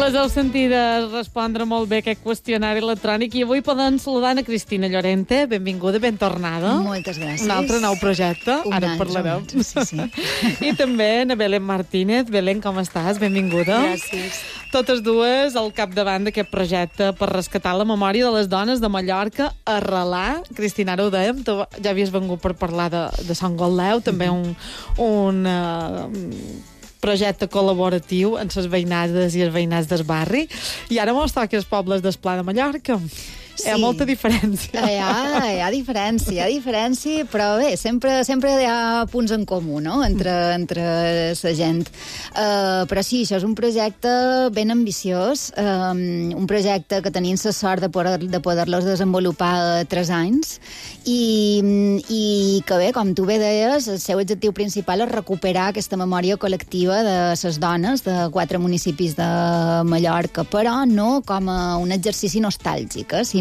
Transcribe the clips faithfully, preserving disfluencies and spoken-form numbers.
Les heu sentides respondre molt bé aquest qüestionari electrònic i avui poden saludar a Cristina Llorente. Benvinguda, ben tornada. Moltes gràcies. Un altre nou projecte, un ara en parlarem. Sí, sí. I també a Belén Martínez. Belén, com estàs? Benvinguda. Gràcies. Totes dues al capdavant d'aquest projecte per rescatar la memòria de les dones de Mallorca, Arrelar. Cristina, ara ho dèiem, tu ja havies vengut per parlar de, de Sant Goldeu, també un, un uh, projecte col·laboratiu amb les veïnades i els veïnats del barri. I ara mos toca els pobles del Pla de Mallorca. Sí. Hi ha molta diferència. Hi ha, hi ha diferència, hi ha diferència, però bé, sempre, sempre hi ha punts en comú, no?, entre, entre la gent. Uh, però sí, això és un projecte ben ambiciós, um, un projecte que tenim la sort de, poder, de poder-los desenvolupar tres anys, i, i que bé, com tu bé deies, el seu objectiu principal és recuperar aquesta memòria col·lectiva de les dones de quatre municipis de Mallorca, però no com a un exercici nostàlgic, eh, sinó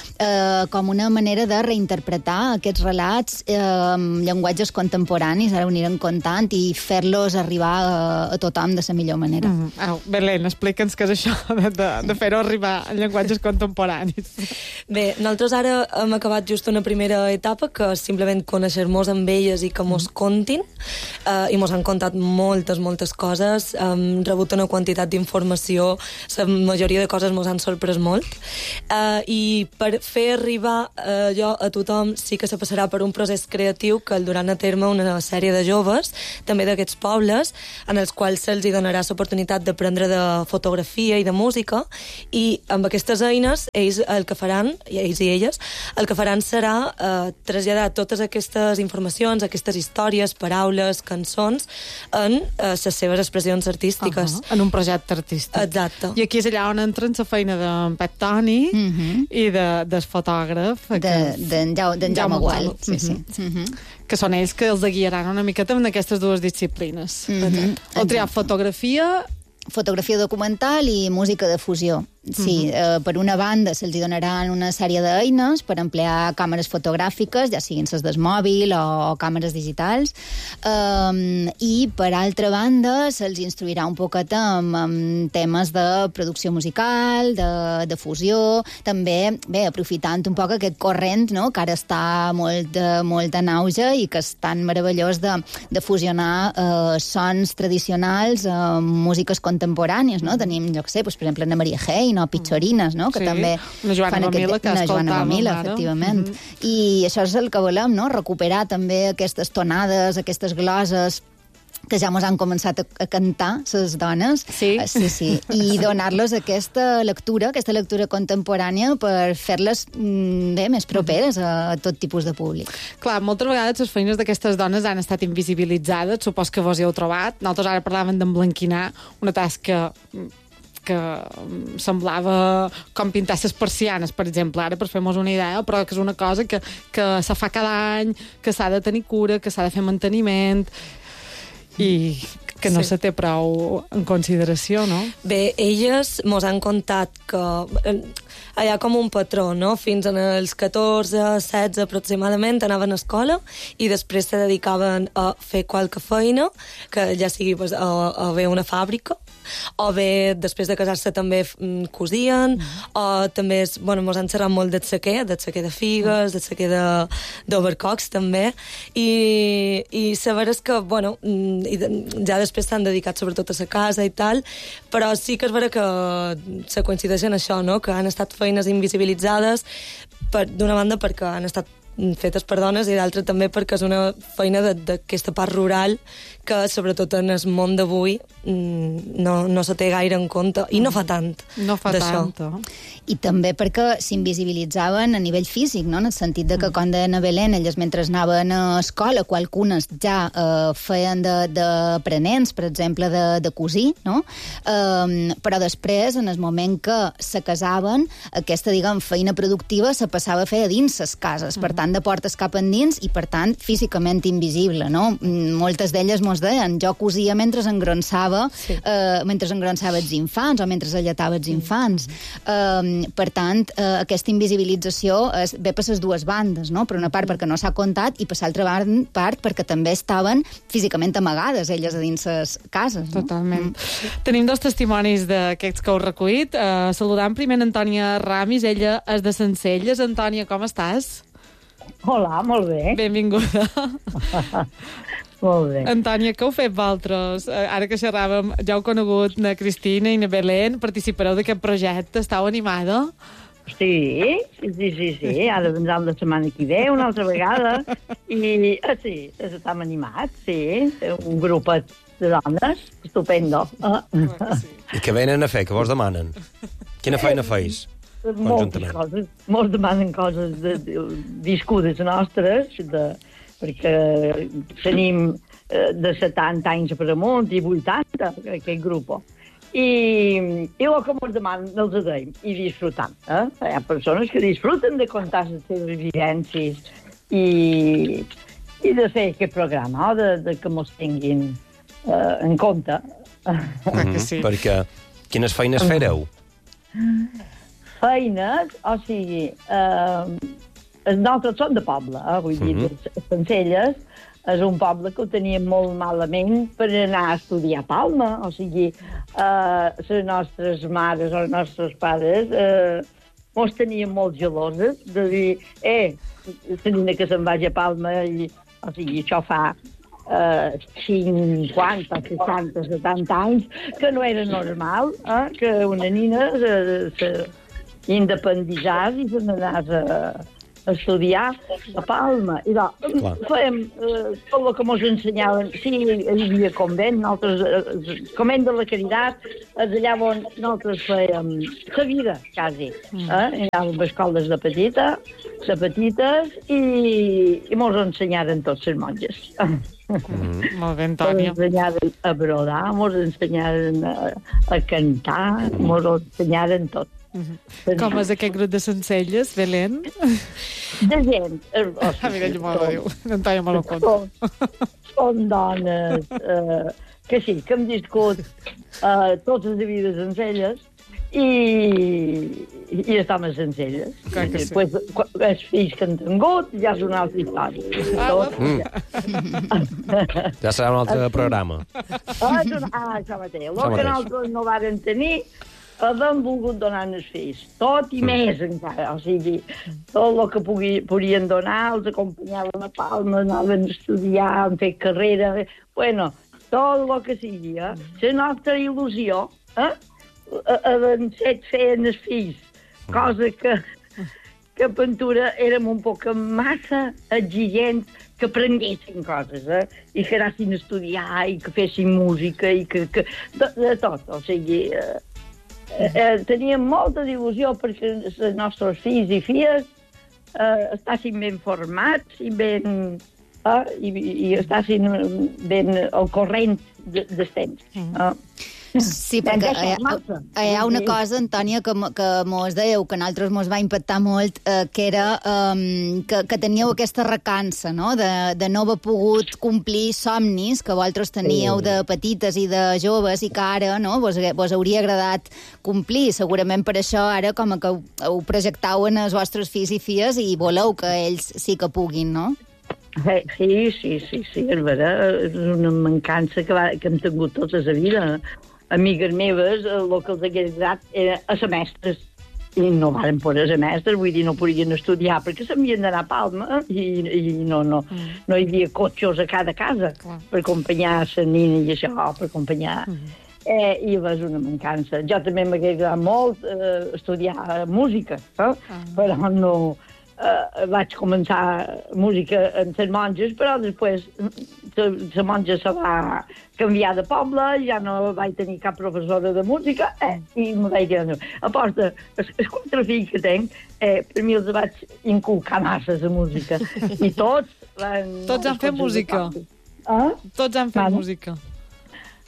Eh, com una manera de reinterpretar aquests relats eh, amb llenguatges contemporanis, ara ho anirem contant, i fer-los arribar a, a tothom de la millor manera. Mm. Au, Belén, explica'ns què és això de, de, de fer-ho arribar en llenguatges contemporanis. Bé, nosaltres ara hem acabat just una primera etapa, que és simplement conèixer-nos amb elles i que mos mm. contin, eh, i mos han contat moltes, moltes coses, hem rebut una quantitat d'informació, la majoria de coses mos han sorprès molt, eh, i I per fer arribar eh, allò a tothom sí que se passarà per un procés creatiu que el duran a terme una sèrie de joves, també d'aquests pobles, en els quals se'ls hi donarà l'oportunitat d'aprendre de fotografia i de música, i amb aquestes eines, ells el que faran, ells i elles, el que faran serà eh, traslladar totes aquestes informacions, aquestes històries, paraules, cançons, en eh, les seves expressions artístiques. Uh -huh. En un projecte artístic. Exacte. I aquí és allà on entren la feina d'en Pep Toni, uh -huh. i de, del fotògraf d'en de, Jau, de Jaume Gual, sí, sí. Uh -huh. Que són ells que els guiaran una miqueta en aquestes dues disciplines. Uh -huh. El triar fotografia, fotografia documental i música de fusió. Sí, uh -huh. eh, per una banda se'ls donaran una sèrie d'eines per emplear càmeres fotogràfiques, ja siguin les del mòbil o, o càmeres digitals, um, i per altra banda se'ls instruirà un poquet amb, amb temes de producció musical, de, de fusió, també, bé, aprofitant un poc aquest corrent, no?, que ara està molt, molt en auge i que és tan meravellós de, de fusionar eh, sons tradicionals amb músiques contemporànies, no? Tenim, jo què sé, doncs, per exemple, Ana Maria Hey, no? Pitxorines, no? Que sí, també una Joana fan Mamila, aquest... que una Joana Mamila, ara. efectivament. Mm -hmm. I això és el que volem, no? Recuperar també aquestes tonades, aquestes gloses que ja mos han començat a, a cantar, les dones. Sí. Uh, sí, sí. I donar-los aquesta lectura, aquesta lectura contemporània per fer-les mm, bé, més properes a, a tot tipus de públic. Clar, moltes vegades les feines d'aquestes dones han estat invisibilitzades, supos que vos hi heu trobat. Nosaltres ara parlàvem d'emblanquinar una tasca que semblava com pintar les persianes, per exemple, ara per fer-nos una idea, però que és una cosa que, que se fa cada any, que s'ha de tenir cura, que s'ha de fer manteniment i que no sí. se té prou en consideració, no? Bé, elles mos han contat que hi ha com un patró, no? Fins als catorze, setze aproximadament anaven a escola i després se dedicaven a fer qualque feina, que ja sigui pues, a, a bé una fàbrica, o bé després de casar-se també cosien, mm. o també bueno, mos han xerrat molt del sequer, del sequer de figues, del sequer d'overcocs també, i, i saber és que, bueno, i ja després s'han dedicat sobretot a la casa i tal, però sí que és vera que se coincideixen això, no? Que han estat feines invisibilitzades, d'una banda perquè han estat fetes per dones i d'altra també perquè és una feina d'aquesta part rural que sobretot en el món d'avui no, no se té gaire en compte i no fa tant no fa tant i també perquè s'invisibilitzaven a nivell físic, no? En el sentit de que quan deien a Belén, elles mentre anaven a escola, qualcunes ja eh, feien d'aprenents, per exemple de, de cosir, no? Eh, però després, en el moment que se casaven, aquesta, diguem, feina productiva se passava a fer a dins les cases, per tant tant de portes cap endins i, per tant, físicament invisible, no? Moltes d'elles mos deien, jo cosia mentre engronçava, sí. eh, mentre engronçava els infants o mentre alletava els infants. Eh, per tant, eh, aquesta invisibilització es, ve per les dues bandes, no? Per una part perquè no s'ha contat i per l'altra part perquè també estaven físicament amagades elles a dins les cases. No? Totalment. Mm. Tenim dos testimonis d'aquests que heu recollit. Uh, saludant primer Antònia Ramis, ella és de Sencelles. Antònia, com estàs? Hola, molt bé. Benvinguda. Molt bé. Antònia, què heu fet vosaltres? Uh, ara que xerràvem, ja heu conegut na Cristina i na Belén, participareu d'aquest projecte, estàu animada? Sí, sí, sí, sí. Ara vendrà la setmana que ve, una altra vegada. I ah, sí, estem animats, sí. Un grupet de dones, estupendo. Ah. Sí. I què venen a fer? Què vos demanen? Quina feina feis? Moltes coses. Molts demanen coses de, de, viscudes nostres, de, perquè tenim eh, de setanta anys per amunt i vuitanta, aquest grup. I, i el que ens demanen els adeim i disfrutant. Eh? Hi ha persones que disfruten de contar les seves vivències i, i de fer aquest programa, eh? de, de que ens tinguin eh, en compte. Mm, sí. Perquè quines feines fareu? Feines, o sigui, eh, els nostres són de poble, eh? Vull dir, mm-hmm. Sencelles és un poble que ho teníem molt malament per anar a estudiar a Palma. O sigui, eh, les nostres mares o els nostres pares eh, mos tenien molt geloses de dir, eh, la nina que se'n vagi a Palma, i, o sigui, això fa eh, cinquanta, seixanta, setanta anys, que no era normal, eh, que una nina se, se independitzés i se n'anés a estudiar a Palma. I doncs, fèiem eh, tot el que ens ensenyaven. Sí, hi havia convent, nosaltres, eh, convent de la Caritat, és allà on nosaltres fèiem la vida, quasi. Eh? Hi anàvem a escoles de petita, de petites, i, i ens ensenyaren tots les monges. Mm, molt bé, Antònia. Ens ensenyaren a brodar, ens ensenyaren a, a cantar, ens ensenyaren tot. Mm-hmm. Com és aquest grup de Sencelles, Belén? De gent. O sigui, ah, mira, jo me'l diu. Antònia me lo conta. Són, són dones eh, que sí, que hem viscut eh, totes les vides Sencelles i, i estem a Sencelles. Clar que sí. Pues, els fills que han tingut ja és una altra història. Ah, Tot, mm. Ja serà un altre programa. Ah, ah, això mateix. El que nosaltres no varen tenir hem volgut donar als fills, tot i mm. més encara, o sigui, tot el que pugui, podien donar, els acompanyàvem a Palma, anaven a estudiar, han fet carrera, bueno, tot el que sigui, eh? La nostra il·lusió, eh? Havent set feien els fills, cosa que, que a Ventura érem un poc massa exigents, que aprenguessin coses, eh? I que anessin a estudiar, i que fessin música, i que... que de, de tot, o sigui... Eh, Eh, teníem molta il·lusió perquè els nostres fills i filles eh, estiguessin ben formats i ben eh, i, i estiguessin ben al corrent de, dels temps. Eh. Sí, perquè hi ha, hi ha una cosa, Antònia, que, que mos dèieu, que a nosaltres mos va impactar molt, eh, que era um, que, que teníeu aquesta recança, no?, de, de no haver pogut complir somnis que vosaltres teníeu de petites i de joves i que ara, no?, vos, vos hauria agradat complir. Segurament per això ara com que ho, ho projectau en els vostres fills i filles i voleu que ells sí que puguin, no? Sí, sí, sí, sí, és vera. És una mancança que, va, que hem tingut tota la vida. Amigues meves, el que els hagués agradat era a semestres. I no varen poder ser mestres, vull dir, no podien estudiar perquè s'havien d'anar a Palma i, i no, no, mm. no hi havia cotxos a cada casa Clar. per acompanyar la nina i això, per acompanyar... Mm. Eh, I és una mancança. Jo també m'hagués agradat molt eh, estudiar música, eh? ah. però no... Uh, vaig començar música amb les monges, però després la monja se va canviar de poble, ja no vaig tenir cap professora de música, eh, i me vaig dir, aposta, els quatre fills que tenc, eh, per mi els vaig inculcar massa la música, i tots van... Tots han fet música? Eh? Tots han fet Vale. música?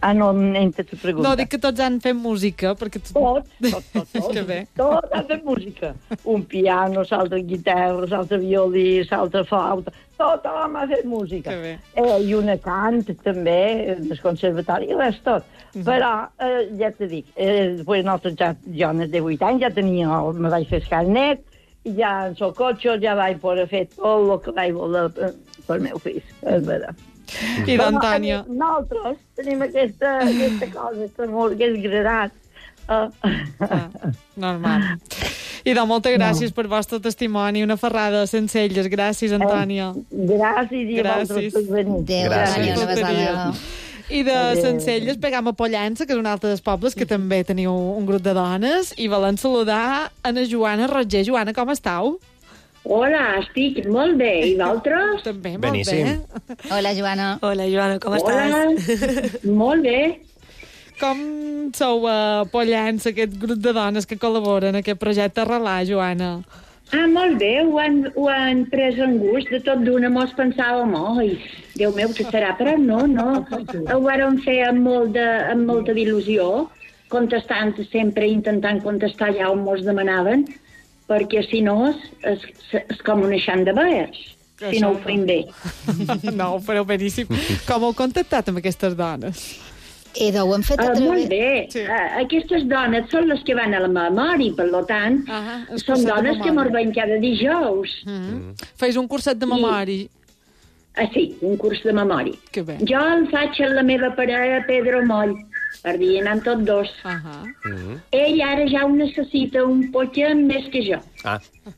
Ah, no, no he entès la pregunta. No, dic que tots han fet música, perquè... Tu... Tots, tots, tots, tots. Que bé. Tots han fet música. Un piano, l'altre guitarra, l'altre violí, l'altre flauta. Tothom ha fet música. Que bé. Eh, I una cant, també, del conservatori, i res tot. Uh-huh. Però, eh, ja te dic, eh, després nosaltres ja, jo de vuit anys ja tenia, me vaig fer el carnet, i ja en el cotxe ja vaig poder fer tot el que vaig voler eh, pel meu fill, és veritat. I d'Antònia. Nosaltres tenim aquesta, aquesta cosa, aquest amor, aquest gradat. Uh. Ah, normal. I de moltes gràcies no. per vostre testimoni. Una ferrada sense elles. Gràcies, Antònia. Eh, gràcies i a vosaltres per venir. Adéu, Antònia, una besada. I de Sencelles pegam a Pollença, que és un altre dels pobles, que també teniu un grup de dones, i volem saludar a la Joana Roger. Joana, com estàu? Hola, estic molt bé. I vosaltres? També, molt Beníssim. bé. Hola, Joana. Hola, Joana, com Hola. estàs? Molt bé. Com sou a Pollença, aquest grup de dones que col·laboren en aquest projecte Relar, Joana? Ah, molt bé, ho han, ho han pres en gust, de tot d'una mos pensàvem, oi, Déu meu, què serà? Però no, no, ho vàrem fer amb, molt de, amb molta il·lusió, contestant sempre, intentant contestar allà on mos demanaven, perquè si no és, és, és com un eixant de veers, si no ho fem bé. No, ho fareu beníssim. Com heu contactat amb aquestes dones? I ho hem fet a Uh, través... molt bé. Sí. Uh, aquestes dones són les que van a la memòria, per tant, Ah, el són curset de dones que memòria. mos veiem cada dijous. Mm -hmm. Feis un curset de memòria. Ah, sí, un curs de memòria. Que bé. Jo el faig amb la meva parella, Pedro Moll, per dir, anant tots dos. Uh -huh. Mm. Ell ara ja ho necessita un potxet més que jo. Ah,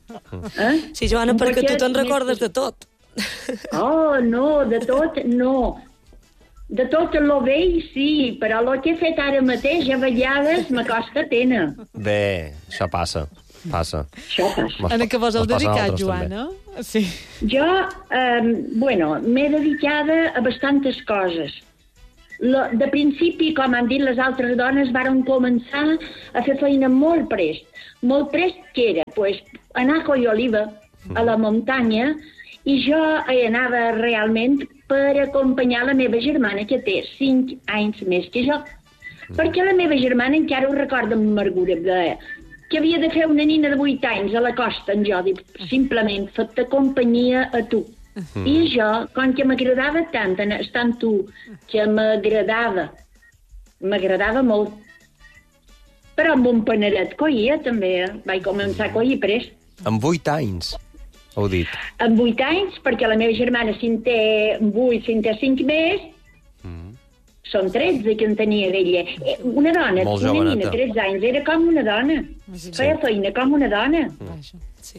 Eh? Sí, Joana, Un perquè tu potxet te'n més recordes que de tot. Oh, no, de tot no. De tot el vell, sí, però el que he fet ara mateix, a vegades, m'acosta pena. bé, això passa. Passa. Això passa. Mos- En què vos heu mos passa a dedicat, nosaltres, Joana? Sí. Jo, eh, bueno, m'he dedicada a bastantes coses. Lo, de principi, com han dit les altres dones, varen començar a fer feina molt prest. Molt prest que era, pues, anar a collir oliva a la muntanya, i jo hi anava realment per acompanyar la meva germana, que té cinc anys més que jo. Perquè la meva germana encara ho recorda amb amargura, de, que havia de fer una nina de vuit anys a la costa, en jo, dic, simplement fer-te companyia a tu. Mm. I jo, com que m'agradava tant anar- estar amb tu, que m'agradava, m'agradava molt. Però amb un paneret collia, també, eh? Vaig començar a collir prest. Amb vuit anys, heu dit. Amb vuit anys, perquè la meva germana, si en té vuit, si en té cinc més, Mm. són tretze que en tenia d'ella. Eh, Una dona, Molt una joveneta. nina, tretze anys, era com una dona. Feia feina com una dona. Vaja. Sí.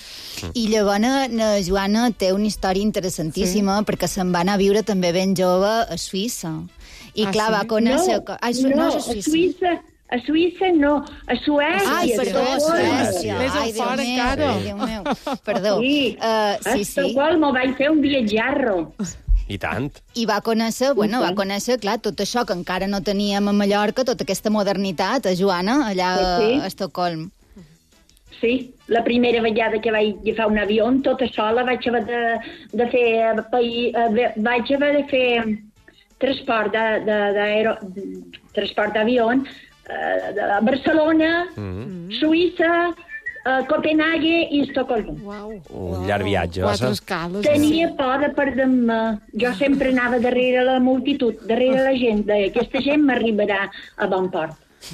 I llavors, la Joana té una història interessantíssima, sí. perquè se'n va anar a viure també ben jove a Suïssa. I Ah, clar, sí? va conèixer... No, Ai, Su- no, no és a a Suïssa. Suïssa, a Suïssa no, a Suècia. Ai, a perdó, a Estocolm. Suècia. Més Ai, al Déu fora meu, encara. ai, Déu meu. Perdó. Sí, Uh, a sí, sí. Estocolm ho vaig fer un viatjarro. I tant. I va conèixer, bueno, va conèixer, clar, tot això que encara no teníem a Mallorca, tota aquesta modernitat, a Joana, allà Sí, sí. a Estocolm. Sí, la primera vegada que vaig agafar un avió, tota sola, vaig haver de, de fer... paí- eh, Vaig haver de fer transport de, de, d'aero, transport d'avió eh, de Barcelona, Mm. Suïssa, eh, Copenhague i Estocolm. Uau. Un llarg viatge, va Quatre ser? escales. Tenia por de perdre-me. Jo sempre anava darrere la multitud, darrere la gent. Deia, aquesta gent m'arribarà a bon port.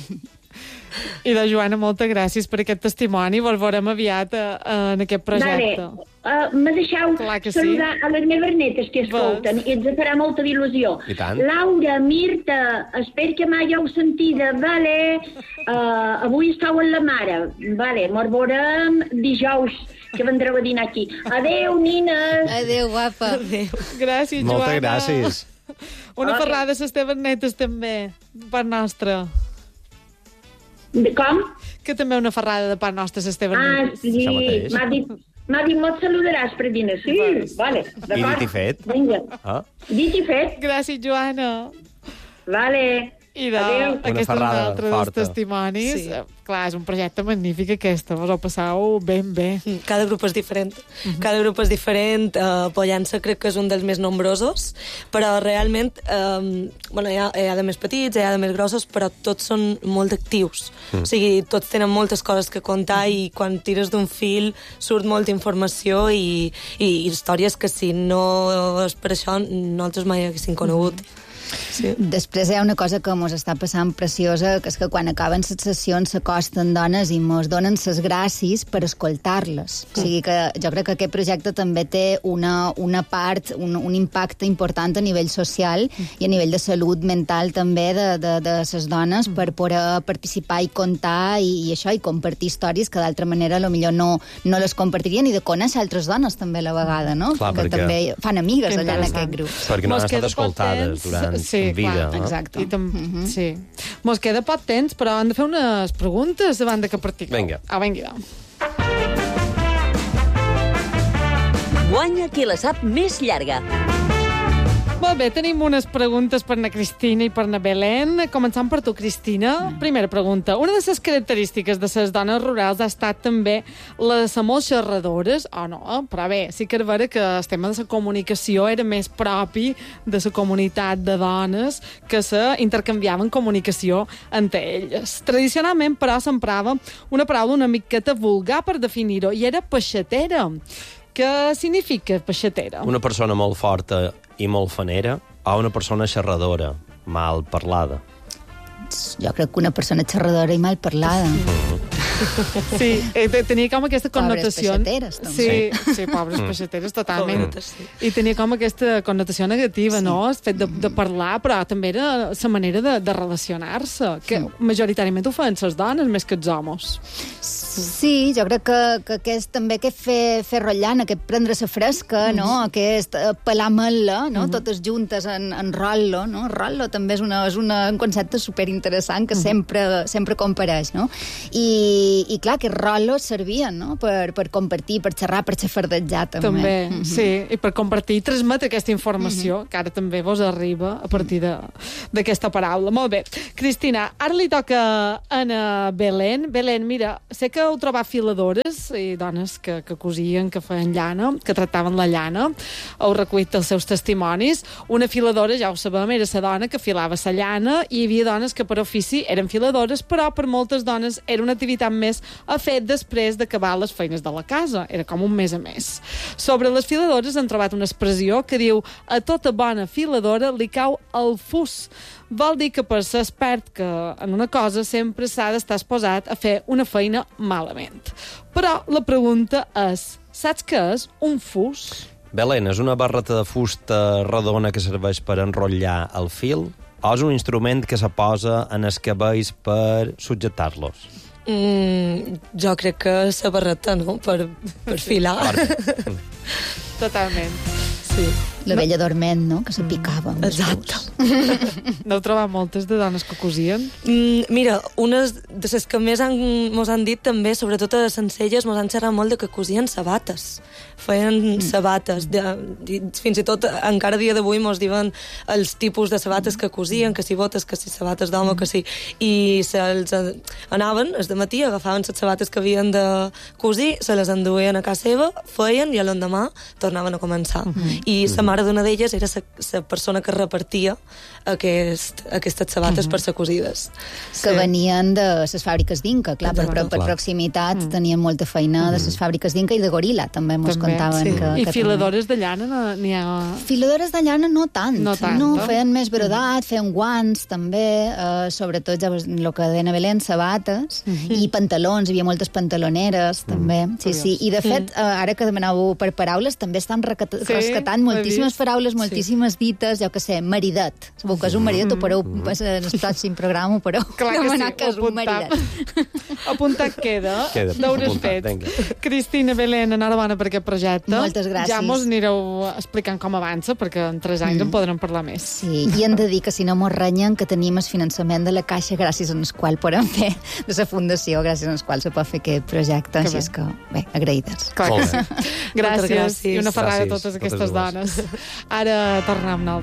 I de Joana, moltes gràcies per aquest testimoni. Vos veurem aviat a, a, en aquest projecte. Vale. Uh, me deixeu Clar que sí. saludar a les meves netes que escolten i ens farà molta il·lusió. I tant. Laura, Mirta, espero que m'hàieu sentida, vale? Uh, avui estàu amb la mare, vale? Mos veurem dijous, que vendreu a dinar aquí. Adeu, nines! Adéu, guapa. Gràcies, Moltes Joana. gràcies. Una Ok. ferrada a les teves netes, també, de part nostra. De, com? Que també una ferrada de part nostra a les teves Ah, netes. sí, Això mateix. m'ha dit, m'ha dit, me'ls saludaràs per dinar. Sí, vale, d'acord. dit i fet. Vinga, Ah. dit i fet, Gràcies, Joana. vale. I de, Adéu. aquest és un ferrada altre dels forta. testimonis. Sí. Eh, Clar, és un projecte magnífic aquesta, vos ho passeu ben bé. Cada grup és diferent. Uh-huh. Cada grup és diferent. Uh, Pollença crec que és un dels més nombrosos, però realment um, bueno, hi, ha, hi ha de més petits, hi ha de més grossos, però tots són molt actius. Mm. O sigui, tots tenen moltes coses que contar i quan tires d'un fil surt molta informació i, i històries que si no és per això nosaltres mai haguéssim conegut. Mm. Sí. Després hi ha una cosa que ens està passant preciosa, que és que quan acaben les sessions s'acosten dones i ens donen les gràcies per escoltar-les. Mm. O sigui que jo crec que aquest projecte també té una, una part, un, un impacte important a nivell social mm. i a nivell de salut mental també de, de, de les dones mm. per poder participar i contar i, i això, i compartir històries que d'altra manera potser no, no les compartirien, i de conèixer altres dones també a la vegada, no? Clar, que perquè... també fan amigues allà en aquest grup. Perquè no Mos han estat queda poc escoltades temps. durant Sí, en vida. clar, No? exacte. I tam... Mhm. Sí. Mos queda poc temps, però hem de fer unes preguntes davant de que partigueu. Vinga. Ah, vinga. Guanya qui la sap més llarga. Molt bé, tenim unes preguntes per na Cristina i per na Belén. Començant per tu, Cristina. Primera pregunta. Una de les característiques de les dones rurals ha estat també la de ser molt xerradores, o no? Però bé, sí que és vera que el tema de la comunicació era més propi de la comunitat de dones que se intercanviaven comunicació entre elles. Tradicionalment, però, s'emprava una paraula una miqueta vulgar per definir-ho, i era peixatera. Què significa peixatera? Una persona molt forta i molt fanera o una persona xerradora, mal parlada? Jo crec que una persona xerradora i mal parlada. Sí, eh, tenia com aquesta connotació... Pobres peixateres, també. Sí, sí, pobres peixateres, totalment. Pobretes, sí. I tenia com aquesta connotació negativa, sí. no? El fet de, de parlar, però també era la manera de, de relacionar-se, que majoritàriament ho feien les dones més que els homes. Sí, jo crec que, que aquest, també aquest fer, fer rotllant, aquest prendre la fresca, no? Aquest eh, pelar ametla, no? Totes juntes en, en rollo, no? Rollo també és, una, és una, un concepte superinteressant que sempre, sempre compareix, no? I, i clar, aquests rotllos servien, no? Per, per compartir, per xerrar, per xafardejar, també. També, Mm -hmm. sí, i per compartir i transmetre aquesta informació, mm -hmm. que ara també vos arriba a partir d'aquesta paraula. Molt bé. Cristina, ara li toca a na Belén. Belén, mira, sé que heu trobat filadores i dones que, que cosien, que feien llana, que tractaven la llana. Heu recollit els seus testimonis. Una filadora, ja ho sabem, era la dona que filava la llana, i hi havia dones que per ofici eren filadores, però per moltes dones era una activitat més a fer després d'acabar les feines de la casa. Era com un mes a més. Sobre les filadores han trobat una expressió que diu: a tota bona filadora li cau el fus. Vol dir que per ser expert que en una cosa sempre s'ha d'estar exposat a fer una feina malament. Però la pregunta és, saps què és un fus? Belén, és una barreta de fusta redona que serveix per enrotllar el fil o és un instrument que se posa en els cabells per subjectar-los? Mm, jo crec que és la barreta, no?, per, per filar. Totalment. Sí. La vella dorment, no?, que se picava. amb els Exacte. fus. N'heu trobat moltes de dones que cosien? Mm, mira, unes de les que més han, mos han dit també, sobretot a les Sencelles, mos han xerrat molt de que cosien sabates. Feien sabates. De, fins i tot encara a dia d'avui mos diuen els tipus de sabates que cosien, que si botes, que si sabates d'home, que si... I se'ls anaven, els de matí, agafaven les sabates que havien de cosir, se les enduien a casa seva, feien i l'endemà tornaven a començar. Mm-hmm. I la mare d'una d'elles era la persona que repartia aquest, aquestes sabates mm-hmm. per ser cosides. Que sí. venien de les fàbriques d'Inca, clar, per, per, per Clar. proximitat mm. tenien molta feina de les fàbriques d'Inca i de goril·la, també mos També, contaven. sí. Que, I que filadores de llana no- n'hi ha... Filadores de llana no tant. No tant, no, no? feien més brodat, feien guants, també, eh, sobretot, ja el que deia Belén, sabates, Mhm. i pantalons, hi havia moltes pantaloneres, també. Sí, sí. I, de fet, eh, ara que demanàveu per paraules, també estan recat- Sí, rescatant ho he moltíssimes vist. paraules, moltíssimes dites, jo que sé, maridet. Sabeu que és un maridet, ho podeu, en el pròxim programa, ho podeu Clar que sí, demanar que és un apuntat. maridet. Apuntat queda. Queda, Deures apuntat, fets. vinga. Cristina, Belén, enhorabona per aquest projecte. Moltes gràcies. Ja mos anireu explicant com avança, perquè en tres anys mm. en podrem parlar més. Sí, i hem de dir que si no mos renyen que tenim el finançament de la Caixa gràcies al qual podem fer, de la Fundació, gràcies al qual se pot fer aquest projecte, Que així bé. és que, bé, agraïdes. Clar que Molt sí. bé. Gràcies. Moltes gràcies. I una ferrada a Gràcies, totes totes aquestes dues. dones. Ara tornem a